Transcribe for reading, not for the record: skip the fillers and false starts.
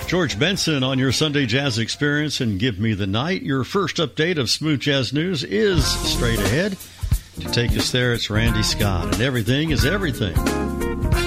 George Benson on your Sunday Jazz Experience and Give Me the Night. Your first update of smooth jazz news is straight ahead. To take us there, it's Randy Scott, and everything is everything.